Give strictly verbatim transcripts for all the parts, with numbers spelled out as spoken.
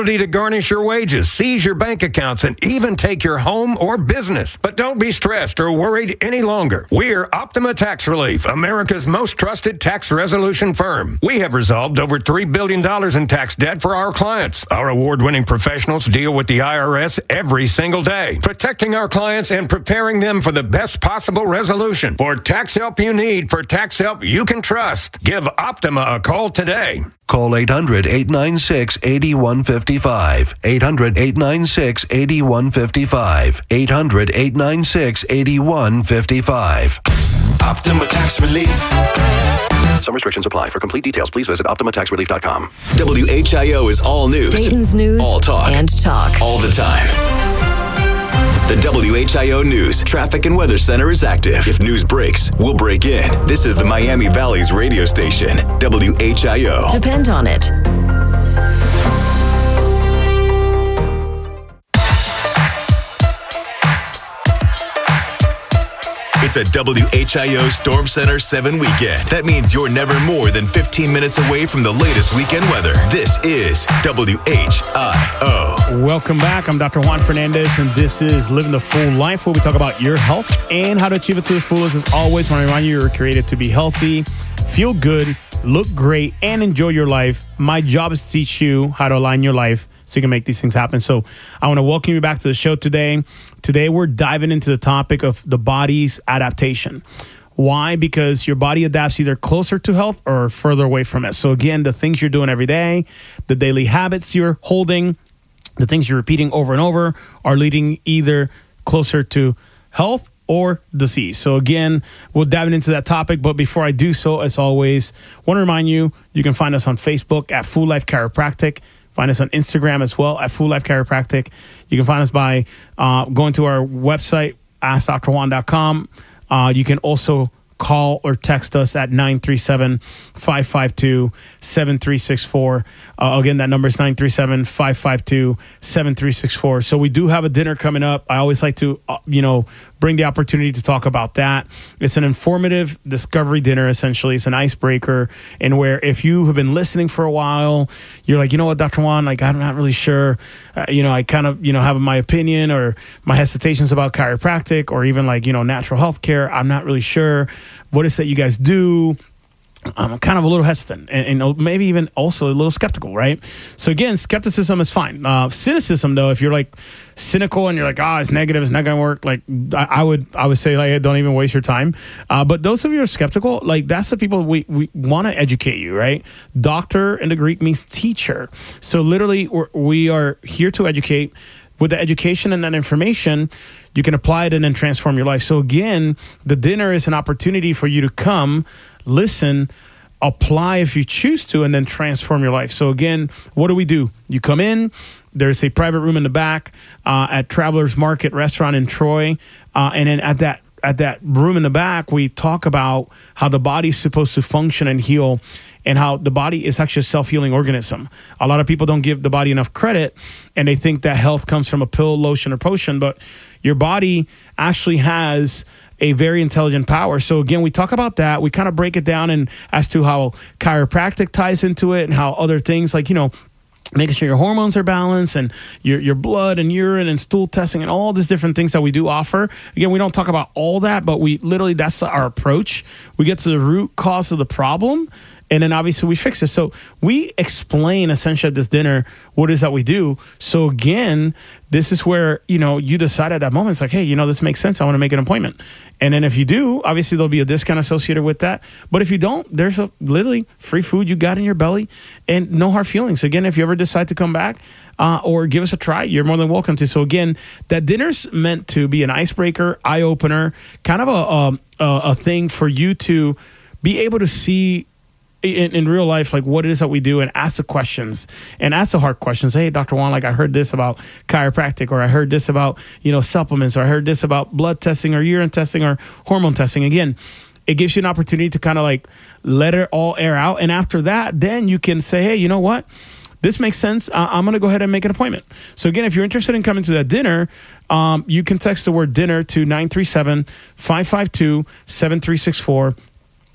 ability to garnish your wages, seize your bank accounts, and even take your home or business. But don't be stressed or worried any longer. We're Optima Tax Relief, America's most trusted tax resolution firm. We have resolved over three billion dollars in tax debt for our clients. Our award-winning professionals deal with the I R S every single day, protecting our clients and preparing them for the best possible resolution. For tax help you need, for tax help you can trust, give Optima a call today. Call eight hundred, eight nine six, eight one five five. eight hundred, eight nine six, eight one five five. eight hundred, eight nine six, eight one five five. Optima Tax Relief. Some restrictions apply. For complete details, please visit optima tax relief dot com. W H I O is all news. Dayton's news. All talk. And talk. All the time. The W H I O News Traffic and Weather Center is active. If news breaks, we'll break in. This is the Miami Valley's radio station, W H I O. Depend on it. It's a W H I O Storm Center seven weekend. That means you're never more than fifteen minutes away from the latest weekend weather. This is W H I O. Welcome back. I'm Doctor Juan Fernandez, and this is Living the Full Life, where we talk about your health and how to achieve it to the fullest. As always, I want to remind you, you're created to be healthy, feel good, look great, and enjoy your life. My job is to teach you how to align your life so you can make these things happen. So I want to welcome you back to the show today. Today, we're diving into the topic of the body's adaptation. Why? Because your body adapts either closer to health or further away from it. So again, the things you're doing every day, the daily habits you're holding, the things you're repeating over and over are leading either closer to health or disease. So again, we'll dive into that topic. But before I do so, as always, I want to remind you, you can find us on Facebook at Full Life Chiropractic. Find us on Instagram as well at Full Life Chiropractic. You can find us by uh, going to our website, ask dr juan dot com. Uh, you can also call or text us at nine three seven, five five two, seven three six four. Uh, again, that number is nine three seven, five five two, seven three six four. So we do have a dinner coming up. I always like to, uh, you know, bring the opportunity to talk about that. It's an informative discovery dinner, essentially. It's an icebreaker, and where if you have been listening for a while, you're like, you know what, Doctor Juan, like, I'm not really sure. Uh, you know, I kind of, you know, have my opinion or my hesitations about chiropractic or even like, you know, natural health care. I'm not really sure. What is it you guys do? I'm kind of a little hesitant and, and maybe even also a little skeptical, right? So again, skepticism is fine. Uh, cynicism, though, if you're like cynical and you're like, oh, it's negative, it's not going to work, like I, I would I would say, like, don't even waste your time. Uh, but those of you who are skeptical, like that's the people we, we want to educate you, right? Doctor in the Greek means teacher. So literally we're, we are here to educate. With the education and that information, you can apply it and then transform your life. So again, the dinner is an opportunity for you to come, listen, apply if you choose to, and then transform your life. So again, what do we do? You come in, there's a private room in the back uh, at Travelers Market Restaurant in Troy. Uh, and then at that at that room in the back, we talk about how the body's supposed to function and heal, and how the body is actually a self-healing organism. A lot of people don't give the body enough credit, and they think that health comes from a pill, lotion, or potion, but your body actually has a very intelligent power. So again, we talk about that. We kind of break it down and as to how chiropractic ties into it and how other things like, you know, making sure your hormones are balanced and your your blood and urine and stool testing and all these different things that we do offer. Again, we don't talk about all that, but we literally, that's our approach. We get to the root cause of the problem, and then obviously we fix it. So we explain essentially at this dinner what it is that we do. So again, this is where, you know, you decide at that moment, it's like, hey, you know, this makes sense. I want to make an appointment. And then if you do, obviously there'll be a discount associated with that. But if you don't, there's a literally free food you got in your belly and no hard feelings. Again, if you ever decide to come back uh, or give us a try, you're more than welcome to. So again, that dinner's meant to be an icebreaker, eye opener, kind of a, um, a, a thing for you to be able to see In, in real life, like what it is that we do, and ask the questions and ask the hard questions. Hey, Doctor Juan, like I heard this about chiropractic, or I heard this about, you know, supplements, or I heard this about blood testing or urine testing or hormone testing. Again, it gives you an opportunity to kind of like let it all air out. And after that, then you can say, hey, you know what? This makes sense. Uh, I'm going to go ahead and make an appointment. So again, if you're interested in coming to that dinner, um, you can text the word dinner to nine three seven, five five two, seven three six four.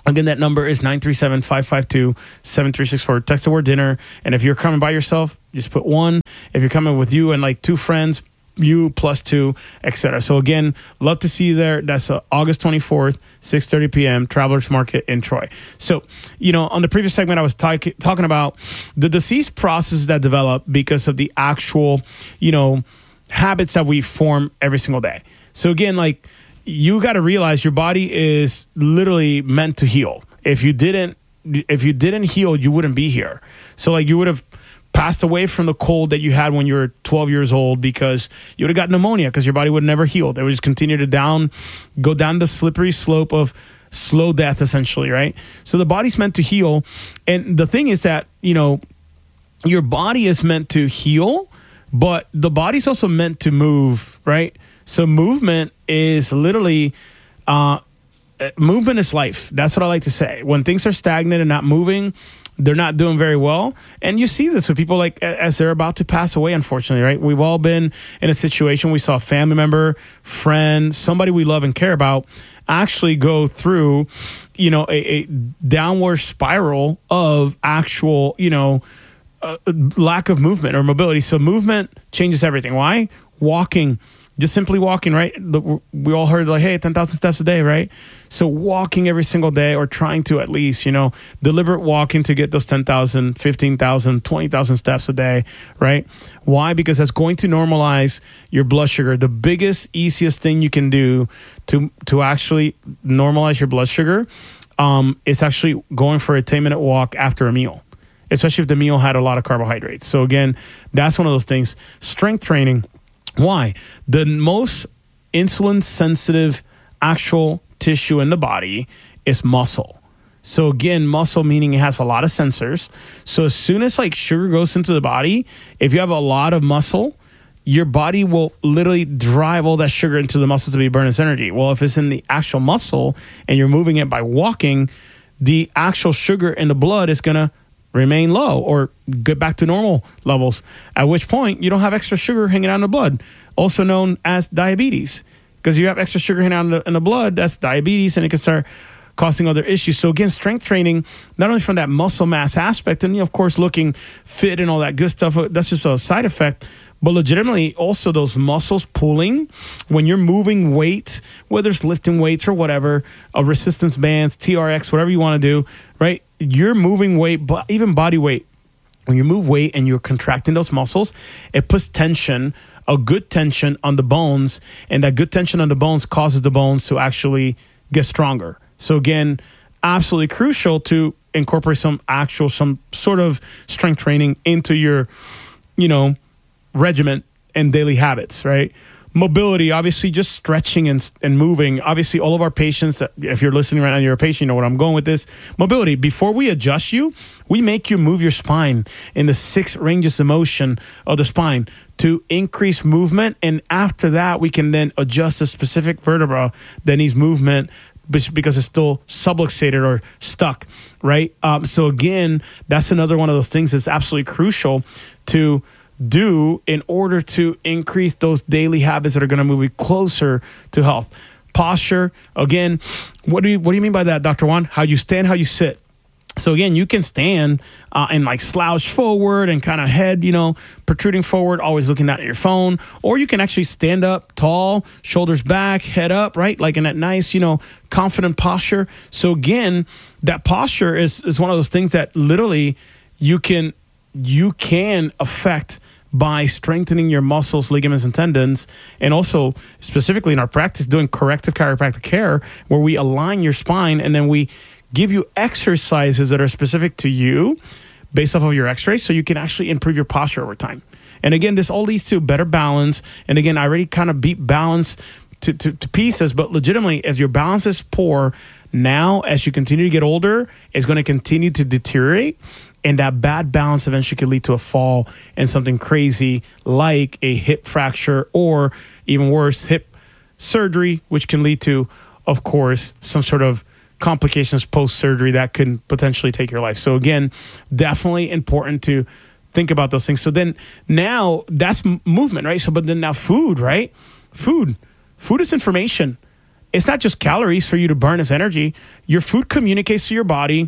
Again, that number is nine three seven, five five two, seven three six four. Text the word dinner. And if you're coming by yourself, just put one. If you're coming with you and like two friends, you plus two, et cetera. So again, love to see you there. That's uh, August twenty-fourth, six thirty p.m., Travelers Market in Troy. So, you know, on the previous segment, I was talk- talking about the disease processes that develop because of the actual, you know, habits that we form every single day. So again, like, you got to realize your body is literally meant to heal. If you didn't, if you didn't heal, you wouldn't be here. So like you would have passed away from the cold that you had when you were twelve years old because you would have got pneumonia because your body would never heal. It would just continue to down, go down the slippery slope of slow death, essentially, right? So the body's meant to heal. And the thing is that, you know, your body is meant to heal, but the body's also meant to move, right? So movement is literally, uh, movement is life. That's what I like to say. When things are stagnant and not moving, they're not doing very well. And you see this with people like as they're about to pass away, unfortunately, right? We've all been in a situation. We saw a family member, friend, somebody we love and care about actually go through, you know, a, a downward spiral of actual, you know, uh, lack of movement or mobility. So movement changes everything. Why? Walking. Just simply walking, right? We all heard like, hey, ten thousand steps a day, right? So walking every single day or trying to at least, you know, deliberate walking to get those ten thousand, fifteen thousand, twenty thousand steps a day, right? Why? Because that's going to normalize your blood sugar. The biggest, easiest thing you can do to, to actually normalize your blood sugar um, is actually going for a ten-minute walk after a meal, especially if the meal had a lot of carbohydrates. So again, that's one of those things. Strength training. Why? The most insulin sensitive actual tissue in the body is muscle. So again, muscle meaning it has a lot of sensors. So as soon as like sugar goes into the body, if you have a lot of muscle, your body will literally drive all that sugar into the muscle to be burned as energy. Well, if it's in the actual muscle and you're moving it by walking, the actual sugar in the blood is going to remain low or get back to normal levels, at which point you don't have extra sugar hanging out in the blood, also known as diabetes. Because you have extra sugar hanging out in the, in the blood, that's diabetes, and it can start causing other issues. So again, strength training, not only from that muscle mass aspect, and of course looking fit and all that good stuff, that's just a side effect, but legitimately also those muscles pulling when you're moving weight, whether it's lifting weights or whatever, uh, resistance bands, T R X, whatever you want to do, right? You're moving weight, but even body weight. When you move weight and you're contracting those muscles, it puts tension, a good tension on the bones, and that good tension on the bones causes the bones to actually get stronger. So again, absolutely crucial to incorporate some actual, some sort of strength training into your, you know, regimen and daily habits, right? Mobility, obviously just stretching and, and moving. Obviously, all of our patients, that, if you're listening right now, you're a patient, you know where I'm going with this. Mobility, before we adjust you, we make you move your spine in the six ranges of motion of the spine to increase movement. And after that, we can then adjust a specific vertebra that needs movement because it's still subluxated or stuck, right? Um, so again, that's another one of those things that's absolutely crucial to do in order to increase those daily habits that are going to move you closer to health. Posture, again, what do you what do you mean by that, Doctor Juan? How you stand, how you sit. So again, you can stand uh, and like slouch forward and kind of head, you know, protruding forward, always looking at your phone, or you can actually stand up tall, shoulders back, head up, right? Like in that nice, you know, confident posture. So again, that posture is is one of those things that literally you can you can affect by strengthening your muscles, ligaments, and tendons, and also specifically in our practice doing corrective chiropractic care where we align your spine and then we give you exercises that are specific to you based off of your x-ray so you can actually improve your posture over time. And again, this all leads to better balance. And again, I already kind of beat balance to, to, to pieces, but legitimately, as your balance is poor, now as you continue to get older, it's going to continue to deteriorate. And that bad balance eventually could lead to a fall and something crazy like a hip fracture or even worse, hip surgery, which can lead to, of course, some sort of complications post-surgery that can potentially take your life. So again, definitely important to think about those things. So then now that's movement, right? So, but then now food, right? Food. Food is information. it's not just calories for you to burn as energy. Your food communicates to your body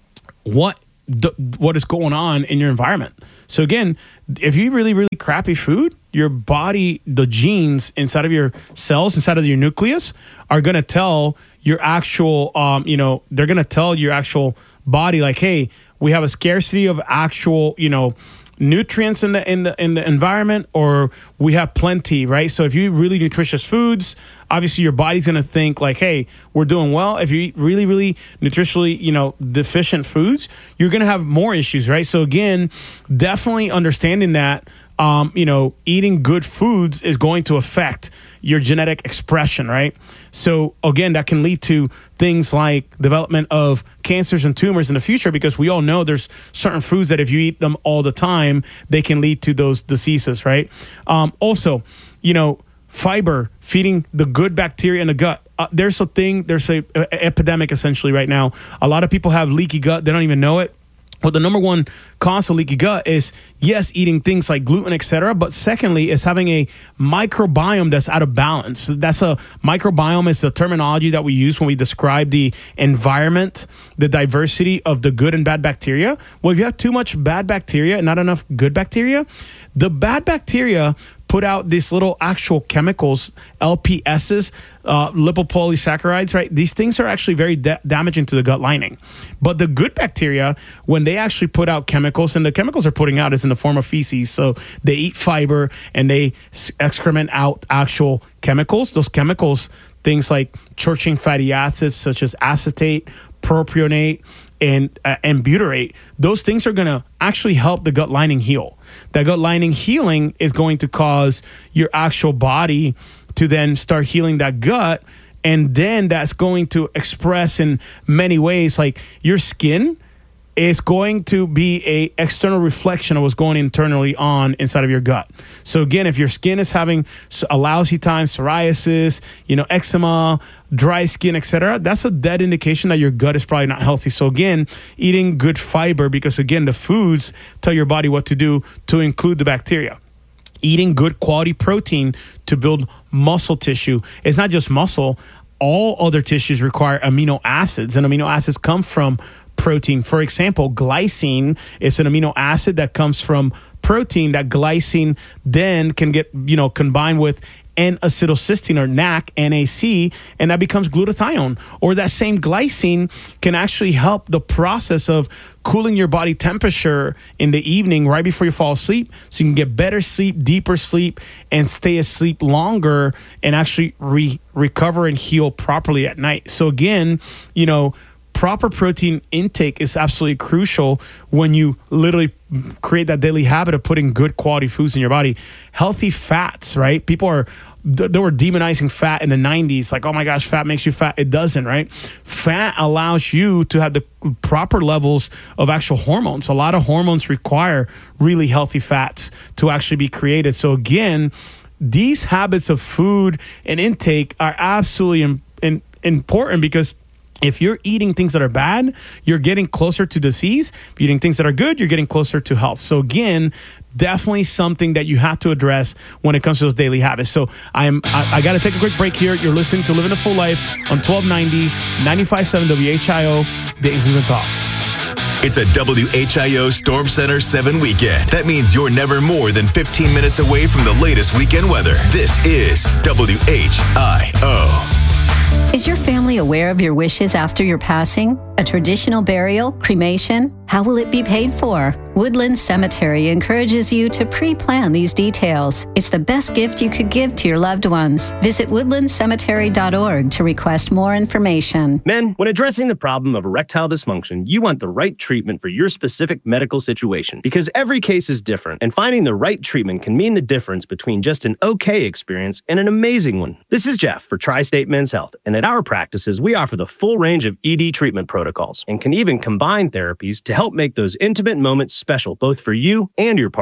what the, what is going on in your environment. So again, if you eat really, really crappy food, your body, the genes inside of your cells, inside of your nucleus, are going to tell your actual, um, you know, they're going to tell your actual body like, hey, we have a scarcity of actual, you know, nutrients in the in the in the environment, or we have plenty, right? So if you eat really nutritious foods, obviously your body's going to think like, hey, we're doing well. If you eat really, really nutritionally, you know, deficient foods, you're going to have more issues, right? So again, definitely understanding that, um, you know, eating good foods is going to affect your genetic expression, right? So again, that can lead to things like development of cancers and tumors in the future, because we all know there's certain foods that if you eat them all the time, they can lead to those diseases, right? Um, also, you know, fiber, feeding the good bacteria in the gut. Uh, there's a thing, there's a, a epidemic essentially right now. A lot of people have leaky gut. They don't even know it. Well, the number one cause of leaky gut is, yes, eating things like gluten, et cetera. But secondly, is having a microbiome that's out of balance. That's a microbiome is the terminology that we use when we describe the environment, the diversity of the good and bad bacteria. Well, if you have too much bad bacteria and not enough good bacteria, the bad bacteria put out these little actual chemicals, L P Ss, uh, lipopolysaccharides, right? These things are actually very da- damaging to the gut lining. But the good bacteria, when they actually put out chemicals, and the chemicals they're putting out is in the form of feces, so they eat fiber and they excrement out actual chemicals. Those chemicals, things like short-chain fatty acids such as acetate, propionate, and uh, and butyrate, those things are going to actually help the gut lining heal. That gut lining healing is going to cause your actual body to then start healing that gut, and then that's going to express in many ways. Like your skin is going to be a external reflection of what's going internally on inside of your gut. So again, if your skin is having a lousy time, psoriasis, you know, eczema, dry skin, et cetera, that's a dead indication that your gut is probably not healthy. So again, eating good fiber, because again, the foods tell your body what to do to include the bacteria. Eating good quality protein to build muscle tissue. It's not just muscle. All other tissues require amino acids, and amino acids come from protein. For example, glycine is an amino acid that comes from protein. That glycine then can get, you know, combined with N-acetylcysteine, or N A C, N A C, and that becomes glutathione. Or that same glycine can actually help the process of cooling your body temperature in the evening right before you fall asleep, so you can get better sleep, deeper sleep, and stay asleep longer, and actually re- recover and heal properly at night. So again, you know, proper protein intake is absolutely crucial when you literally create that daily habit of putting good quality foods in your body. Healthy fats, right? People are, they were demonizing fat in the nineties. Like, oh my gosh, fat makes you fat. It doesn't, right? Fat allows you to have the proper levels of actual hormones. A lot of hormones require really healthy fats to actually be created. So again, these habits of food and intake are absolutely in, in, important, because if you're eating things that are bad, you're getting closer to disease. If you're eating things that are good, you're getting closer to health. So again, definitely something that you have to address when it comes to those daily habits. So I'm, I, I got to take a quick break here. You're listening to Living a Full Life on twelve ninety, ninety-five point seven W H I O, Dayton Susan Talk. It's a W H I O Storm Center seven weekend. That means you're never more than fifteen minutes away from the latest weekend weather. This is W H I O. Is your family aware of your wishes after your passing? A traditional burial, cremation? How will it be paid for? Woodland Cemetery encourages you to pre-plan these details. It's the best gift you could give to your loved ones. Visit woodland cemetery dot org to request more information. Men, when addressing the problem of erectile dysfunction, you want the right treatment for your specific medical situation, because every case is different, and finding the right treatment can mean the difference between just an okay experience and an amazing one. This is Jeff for Tri-State Men's Health, and at our practices, we offer the full range of E D treatment protocols and can even combine therapies to help make those intimate moments special both for you and your partner.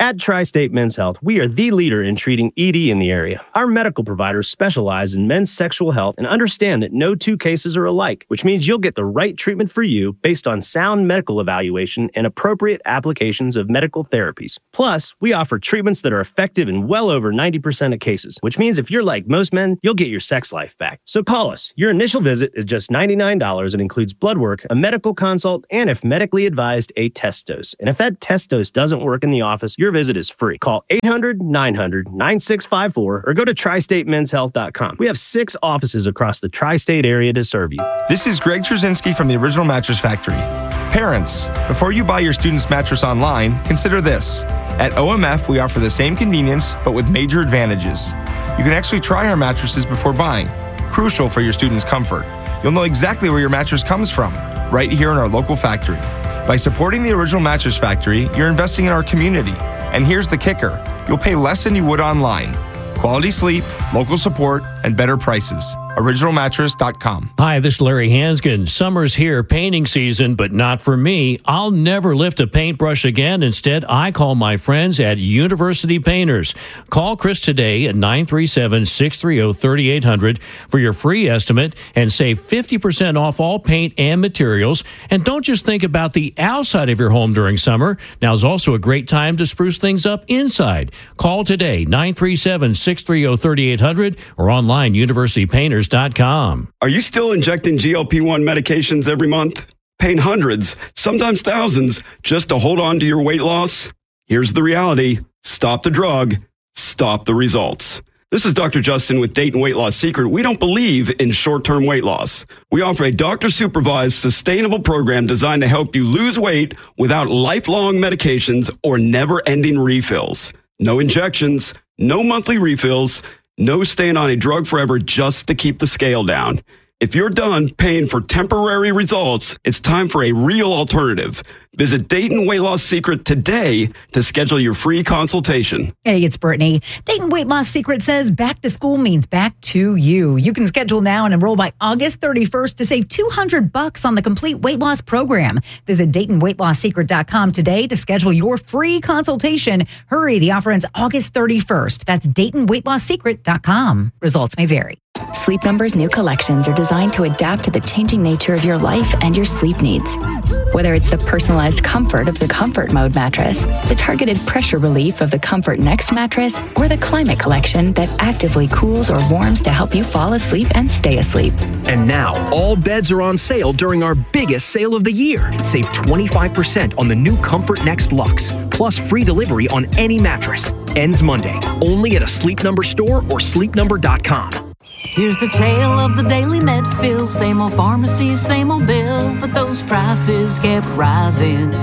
At Tri-State Men's Health, we are the leader in treating E D in the area. Our medical providers specialize in men's sexual health and understand that no two cases are alike, which means you'll get the right treatment for you based on sound medical evaluation and appropriate applications of medical therapies. Plus, we offer treatments that are effective in well over ninety percent of cases, which means if you're like most men, you'll get your sex life back. So call us. Your initial visit is just ninety-nine dollars and includes blood work, a medical consult, and if medically advised, a test dose. And if that test dose doesn't work in the office, your visit is free. Call eight hundred, nine hundred, nine six five four or go to tri state men's health dot com. We have six offices across the tri-state area to serve you. This is Greg Trzynski from the Original Mattress Factory. Parents, before you buy your student's mattress online, consider this. At O M F, we offer the same convenience, but with major advantages. You can actually try our mattresses before buying, crucial for your student's comfort. You'll know exactly where your mattress comes from, right here in our local factory. By supporting the Original Mattress Factory, you're investing in our community. And here's the kicker. You'll pay less than you would online. Quality sleep, local support, and better prices. original mattress dot com. Hi, this is Larry Hanskin. Summer's here, painting season, but not for me. I'll never lift a paintbrush again. Instead, I call my friends at University Painters. Call Chris today at nine three seven, six three zero, three eight zero zero for your free estimate and save fifty percent off all paint and materials. And don't just think about the outside of your home during summer. Now's also a great time to spruce things up inside. Call today, nine three seven, six three zero, three eight zero zero or online, university painters dot com. Are you still injecting G L P one medications every month? Paying hundreds, sometimes thousands, just to hold on to your weight loss? Here's the reality. Stop the drug. Stop the results. This is Doctor Justin with Dayton Weight Loss Secret. We don't believe in short-term weight loss. We offer a doctor-supervised, sustainable program designed to help you lose weight without lifelong medications or never-ending refills. No injections, no monthly refills, no staying on a drug forever just to keep the scale down. If you're done paying for temporary results, it's time for a real alternative. Visit Dayton Weight Loss Secret today to schedule your free consultation. Hey, it's Brittany. Dayton Weight Loss Secret says back to school means back to you. You can schedule now and enroll by August thirty-first to save two hundred bucks on the complete weight loss program. Visit Dayton Weight Loss Secret dot com today to schedule your free consultation. Hurry, the offer ends August thirty-first. That's Dayton Weight Loss Secret dot com. Results may vary. Sleep Number's new collections are designed to adapt to the changing nature of your life and your sleep needs. Whether it's the personalized comfort of the Comfort Mode mattress, the targeted pressure relief of the Comfort Next mattress, or the Climate Collection that actively cools or warms to help you fall asleep and stay asleep. And now, all beds are on sale during our biggest sale of the year. Save twenty-five percent on the new Comfort Next Luxe, plus free delivery on any mattress. Ends Monday, only at a Sleep Number store or sleep number dot com. Here's the tale of the daily Medfill. Same old pharmacy, same old bill, but those prices kept rising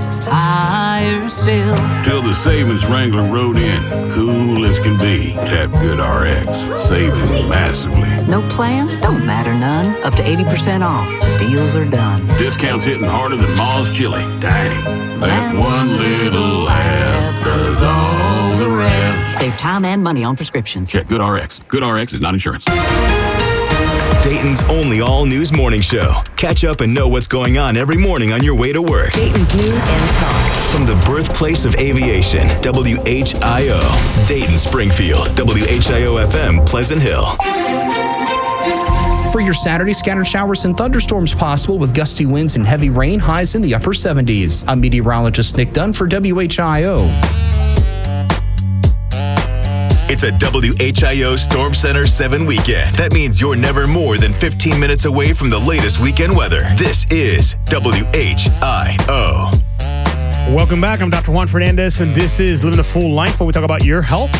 higher still. Till the savings Wrangler rode in, cool as can be. Tap Good R X, saving massively. No plan? Don't matter none. Up to eighty percent off. The deals are done. Discounts hitting harder than Ma's chili. Dang, that one little app does all the rest. Save time and money on prescriptions. Check Good R X. Good R X is not insurance. Dayton's only all-news morning show. Catch up and know what's going on every morning on your way to work. Dayton's news and talk. From the birthplace of aviation, W H I O. Dayton, Springfield, W H I O F M, Pleasant Hill. For your Saturday, scattered showers and thunderstorms possible with gusty winds and heavy rain, highs in the upper seventies. I'm meteorologist Nick Dunn for W H I O. It's a W H I O Storm Center seven weekend. That means you're never more than fifteen minutes away from the latest weekend weather. This is W H I O. Welcome back. I'm Doctor Juan Fernandez, and this is Living a Full Life, where we talk about your health